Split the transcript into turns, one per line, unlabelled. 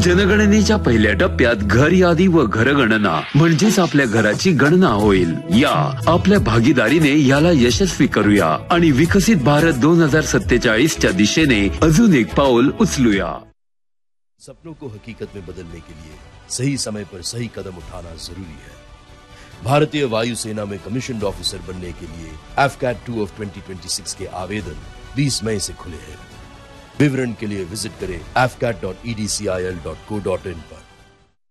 जनगणनेच्या पहिल्या टप्प्यात घर यादी व घरगणना म्हणजेच आपल्या घराची गणना होईल। या आपल्या भागीदारीने याला यशस्वी करूया आणि विकसित भारत 2047च्या दिशेने अजून एक पाऊल उचलूया।
सपनों को हकीकत में बदलने के लिए सही समय पर सही कदम उठाना जरूरी है। भारतीय वायुसेना में कमीशन्ड ऑफिसर बनने के लिए AFCAT 2 of 2026 के आवेदन 20 मई से खुले हैं। विवरण के लिए विजिट करें afcat.edcil.co.in पर।